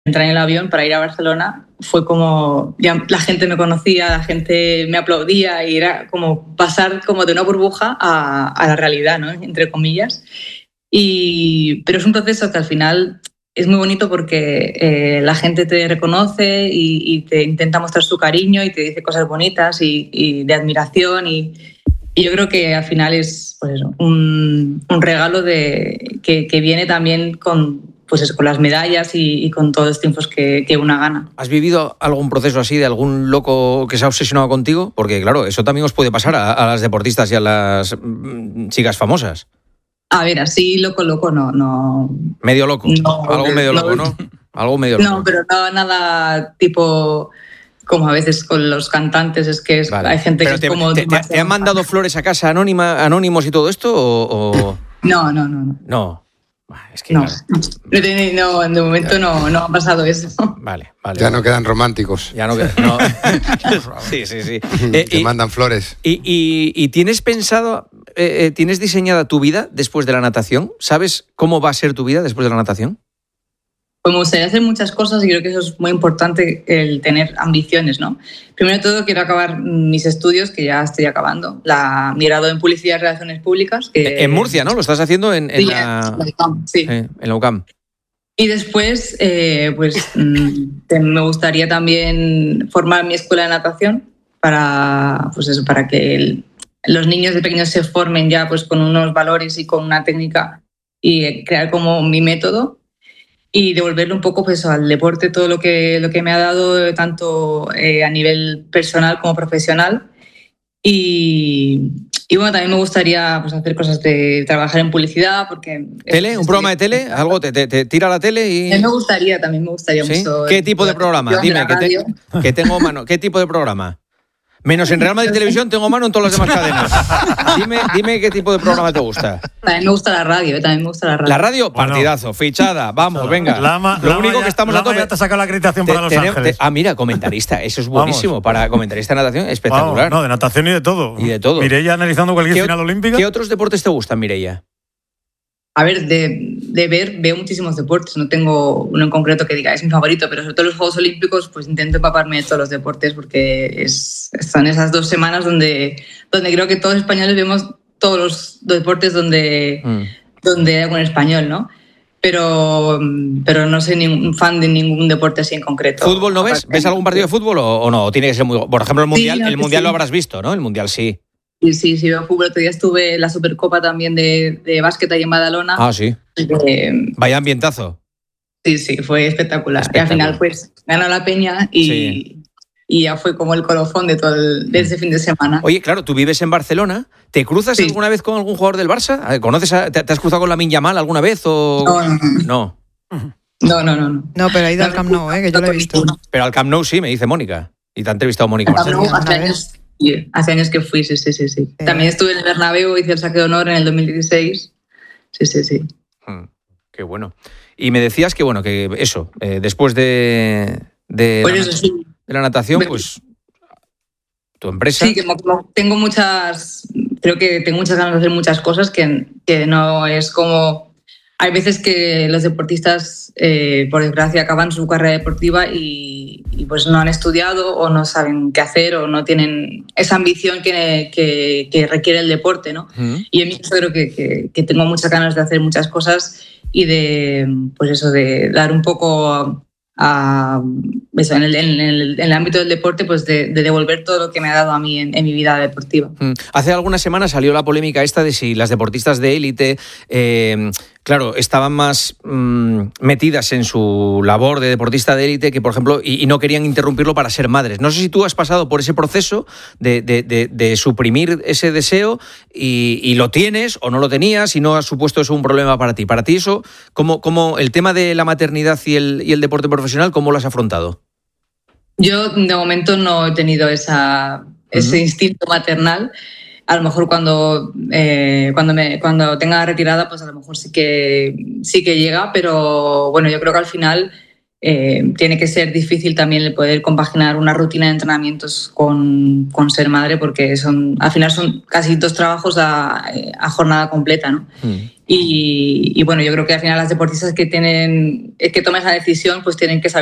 entrar en el avión para ir a Barcelona fue como, ya la gente me conocía, la gente me aplaudía y era como pasar como de una burbuja a la realidad, ¿no? Entre comillas. Pero es un proceso que al final es muy bonito porque la gente te reconoce y te intenta mostrar su cariño y te dice cosas bonitas y de admiración y yo creo que al final es pues eso, un regalo que viene también con, pues eso, con las medallas y con todos los triunfos que una gana. ¿Has vivido algún proceso así de algún loco que se ha obsesionado contigo? Porque claro, eso también os puede pasar a las deportistas y a las chicas famosas. A ver, así loco no. Medio loco. No, algo medio loco, ¿no? Algo medio loco. No, pero no nada tipo como a veces con los cantantes, es que Vale. hay gente pero que es como... ¿Te han mandado flores a casa anónimos y todo esto? ¿O? No. No. Es que no. Claro. No, de momento no ha pasado eso. Vale. Ya no quedan románticos. Ya no quedan. No. Sí. Que mandan flores. ¿Y tienes pensado, tienes diseñada tu vida después de la natación? ¿Sabes cómo va a ser tu vida después de la natación? Pues me gustaría hacer muchas cosas y creo que eso es muy importante, el tener ambiciones, ¿no? Primero de todo, quiero acabar mis estudios, que ya estoy acabando. Mi grado en Publicidad y Relaciones Públicas. En Murcia, ¿no? Lo estás haciendo en la UCAM, sí. En la UCAM. Y después, me gustaría también formar mi escuela de natación para que los niños de pequeños se formen ya pues con unos valores y con una técnica y crear como mi método. Y devolverle un poco pues, al deporte todo lo que me ha dado, tanto a nivel personal como profesional. Y bueno, también me gustaría pues, hacer cosas de trabajar en publicidad. Porque ¿Tele? ¿Un programa de tele? ¿Algo te tira la tele? Y... También me gustaría ¿Sí? mucho. ¿Qué tipo de programa? Dime, que tengo mano. ¿Qué tipo de programa? Menos en Real Madrid Televisión tengo mano en todas las demás cadenas. Dime qué tipo de programa te gusta. También me gusta la radio, La radio, partidazo, fichada, vamos, venga. Lo único que estamos a tope. Ya te saca la acreditación para Los Ángeles. Mira, comentarista, eso es buenísimo. Vamos. Para comentarista de natación, espectacular. No, de natación y de todo. Mireia analizando cualquier final olímpica. ¿Qué otros deportes te gustan, Mireia? A ver, veo muchísimos deportes, no tengo uno en concreto que diga es mi favorito, pero sobre todo los Juegos Olímpicos pues intento empaparme de todos los deportes porque son esas 2 semanas donde creo que todos los españoles vemos todos los deportes donde hay algún español, ¿no? Pero no soy un fan de ningún deporte así en concreto. ¿Fútbol no ves? ¿Ves algún partido de fútbol o no? Tiene que ser muy... Por ejemplo, el Mundial lo habrás visto, ¿no? El Mundial sí. Sí, veo fútbol. Otro día estuve en la Supercopa también de básquet ahí en Badalona. Ah, sí. Vaya ambientazo. Sí, fue espectacular. Y al final, pues, ganó la Peña y ya fue como el colofón de ese fin de semana. Oye, claro, tú vives en Barcelona. ¿Te cruzas alguna vez con algún jugador del Barça? ¿Te has cruzado con Lamine Yamal alguna vez? O... No. No, pero ha ido al Camp Nou, que yo lo he visto. Pero al Camp Nou sí, me dice Mónica. Y te ha entrevistado Mónica. Hace años que fui, sí. También estuve en el Bernabéu, hice el saque de honor en el 2016. Sí. Qué bueno. Y me decías que, bueno, que eso, después de la natación, pues, tu empresa... Sí, que tengo creo que tengo muchas ganas de hacer muchas cosas que no es como... Hay veces que los deportistas, por desgracia, acaban su carrera deportiva y pues no han estudiado o no saben qué hacer o no tienen esa ambición que requiere el deporte, ¿no? Y en mi caso creo que tengo muchas ganas de hacer muchas cosas y de dar un poco en el ámbito del deporte, pues de devolver todo lo que me ha dado a mí en mi vida deportiva. Hace algunas semanas salió la polémica esta de si las deportistas de élite, claro, estaban más metidas en su labor de deportista de élite que, por ejemplo, y no querían interrumpirlo para ser madres. No sé si tú has pasado por ese proceso de suprimir ese deseo y lo tienes o no lo tenías y no has supuesto eso un problema para ti. Para ti eso, ¿cómo el tema de la maternidad y el deporte profesional, cómo lo has afrontado? Yo, de momento, no he tenido ese instinto maternal. A lo mejor cuando tenga retirada, pues a lo mejor sí que llega, pero bueno, yo creo que al final tiene que ser difícil también el poder compaginar una rutina de entrenamientos con ser madre, porque al final son casi 2 trabajos a jornada completa, ¿no? Y bueno, yo creo que al final las deportistas que toman esa decisión pues tienen que saber